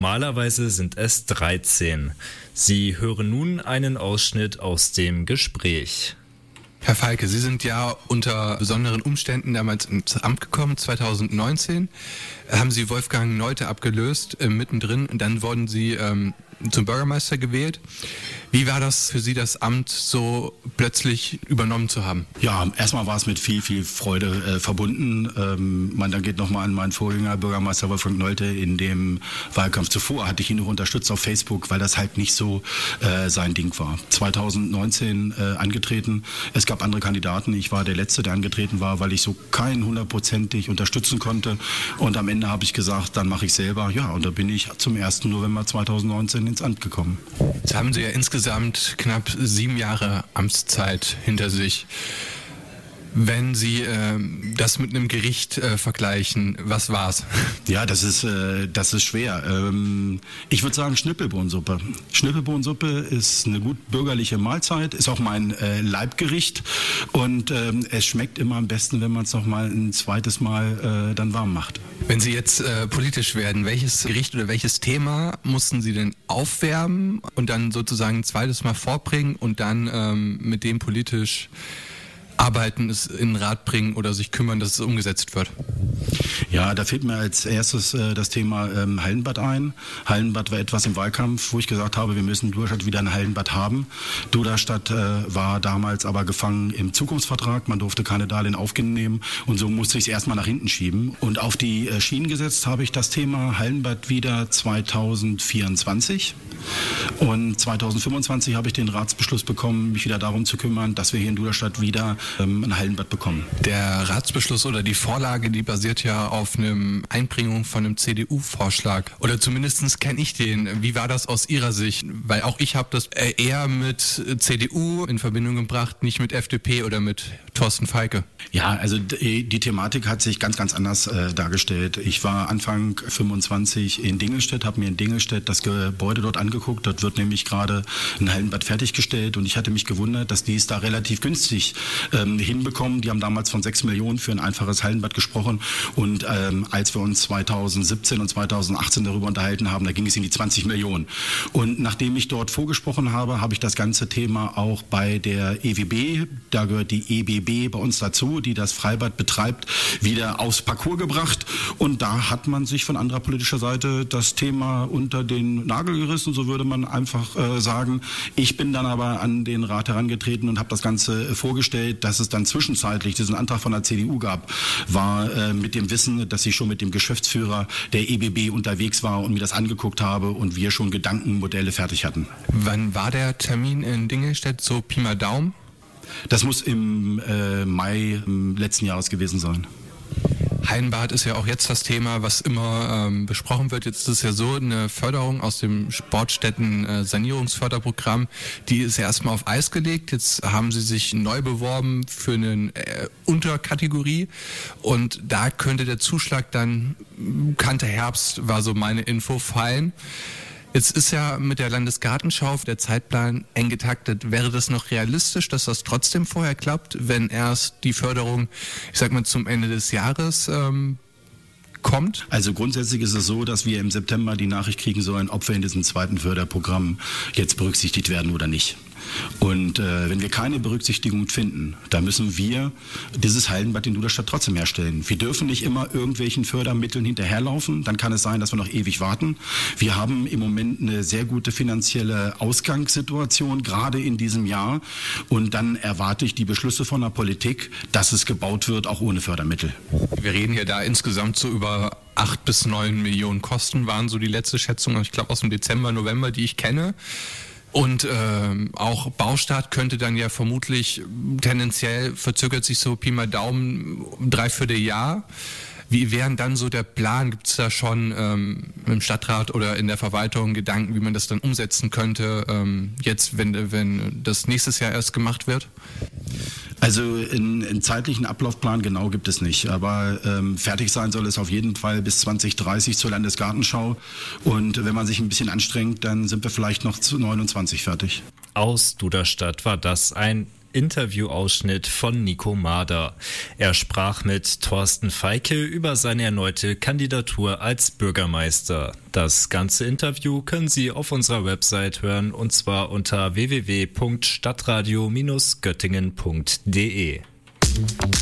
Normalerweise sind es 13. Sie hören nun einen Ausschnitt aus dem Gespräch. Herr Falke, Sie sind ja unter besonderen Umständen damals ins Amt gekommen, 2019. Haben Sie Wolfgang Neute abgelöst, mittendrin, und dann wurden Sie zum Bürgermeister gewählt. Wie war das für Sie, das Amt so plötzlich übernommen zu haben? Ja, erstmal war es mit viel, viel Freude verbunden. Dann geht nochmal an meinen Vorgänger, Bürgermeister Wolfgang Neute. In dem Wahlkampf zuvor hatte ich ihn noch unterstützt auf Facebook, weil das halt nicht so sein Ding war. 2019 angetreten. Es gab andere Kandidaten. Ich war der Letzte, der angetreten war, weil ich so keinen hundertprozentig unterstützen konnte. Und am Ende habe ich gesagt, dann mache ich selber. Ja, und da bin ich zum 1. November 2019 ins Amt gekommen. Jetzt haben Sie ja insgesamt knapp 7 Jahre Amtszeit hinter sich. Wenn Sie das mit einem Gericht vergleichen, was war's? Ja, das ist schwer. Ich würde sagen Schnippelbohnensuppe. Schnippelbohnensuppe ist eine gut bürgerliche Mahlzeit, ist auch mein Leibgericht und es schmeckt immer am besten, wenn man es noch mal ein zweites Mal dann warm macht. Wenn Sie jetzt politisch werden, welches Gericht oder welches Thema mussten Sie denn aufwärmen und dann sozusagen ein zweites Mal vorbringen und dann mit dem politisch arbeiten, es in den Rat bringen oder sich kümmern, dass es umgesetzt wird? Ja, da fällt mir als erstes das Thema Hallenbad ein. Hallenbad war etwas im Wahlkampf, wo ich gesagt habe, wir müssen in Duderstadt wieder ein Hallenbad haben. Duderstadt war damals aber gefangen im Zukunftsvertrag. Man durfte keine Darlehen aufnehmen und so musste ich es erstmal nach hinten schieben. Und auf die Schienen gesetzt habe ich das Thema Hallenbad wieder 2024. Und 2025 habe ich den Ratsbeschluss bekommen, mich wieder darum zu kümmern, dass wir hier in Duderstadt wieder ein Hallenbad bekommen. Der Ratsbeschluss oder die Vorlage, die basiert ja auf einem Einbringung von einem CDU-Vorschlag. Oder zumindest kenne ich den. Wie war das aus Ihrer Sicht? Weil auch ich habe das eher mit CDU in Verbindung gebracht, nicht mit FDP oder mit Thorsten Falke. Ja, also die Thematik hat sich ganz, ganz anders dargestellt. Ich war Anfang 25 in Dingelstedt, habe mir in Dingelstedt das Gebäude dort angeguckt. Dort wird nämlich gerade ein Hallenbad fertiggestellt und ich hatte mich gewundert, dass die es da relativ günstig hinbekommen. Die haben damals von 6 Millionen für ein einfaches Hallenbad gesprochen und als wir uns 2017 und 2018 darüber unterhalten haben, da ging es in die 20 Millionen. Und nachdem ich dort vorgesprochen habe, habe ich das ganze Thema auch bei der EWB, da gehört die EBB bei uns dazu, die das Freibad betreibt, wieder aufs Parcours gebracht und da hat man sich von anderer politischer Seite das Thema unter den Nagel gerissen, so würde man einfach sagen. Ich bin dann aber an den Rat herangetreten und habe das Ganze vorgestellt, dass es dann zwischenzeitlich diesen Antrag von der CDU gab, war mit dem Wissen, dass ich schon mit dem Geschäftsführer der EBB unterwegs war und mir das angeguckt habe und wir schon Gedankenmodelle fertig hatten. Wann war der Termin in Dingelstedt, so Pi mal Daumen? Das muss im Mai letzten Jahres gewesen sein. Hallenbad ist ja auch jetzt das Thema, was immer besprochen wird. Jetzt ist es ja so, eine Förderung aus dem Sportstätten-Sanierungsförderprogramm, die ist ja erstmal auf Eis gelegt. Jetzt haben sie sich neu beworben für eine Unterkategorie und da könnte der Zuschlag dann, kannte Herbst, war so meine Info, fallen. Jetzt ist ja mit der Landesgartenschau der Zeitplan eng getaktet. Wäre das noch realistisch, dass das trotzdem vorher klappt, wenn erst die Förderung, ich sag mal, zum Ende des Jahres kommt? Also grundsätzlich ist es so, dass wir im September die Nachricht kriegen sollen, ob wir in diesem zweiten Förderprogramm jetzt berücksichtigt werden oder nicht. Und wenn wir keine Berücksichtigung finden, dann müssen wir dieses Hallenbad in Duderstadt trotzdem herstellen. Wir dürfen nicht immer irgendwelchen Fördermitteln hinterherlaufen, dann kann es sein, dass wir noch ewig warten. Wir haben im Moment eine sehr gute finanzielle Ausgangssituation, gerade in diesem Jahr. Und dann erwarte ich die Beschlüsse von der Politik, dass es gebaut wird, auch ohne Fördermittel. Wir reden ja da insgesamt so über 8 bis 9 Millionen Kosten, waren so die letzte Schätzung, ich glaube aus dem Dezember, November, die ich kenne. Und auch Baustart könnte dann ja vermutlich tendenziell, verzögert sich so Pi mal Daumen 3/4 Jahr. Wie wäre dann so der Plan? Gibt es da schon im Stadtrat oder in der Verwaltung Gedanken, wie man das dann umsetzen könnte, jetzt, wenn das nächstes Jahr erst gemacht wird? Also einen zeitlichen Ablaufplan genau gibt es nicht, aber fertig sein soll es auf jeden Fall bis 2030 zur Landesgartenschau und wenn man sich ein bisschen anstrengt, dann sind wir vielleicht noch zu 29 fertig. Aus Duderstadt war das ein Interviewausschnitt von Nico Mader. Er sprach mit Thorsten Feike über seine erneute Kandidatur als Bürgermeister. Das ganze Interview können Sie auf unserer Website hören, und zwar unter www.stadtradio-göttingen.de.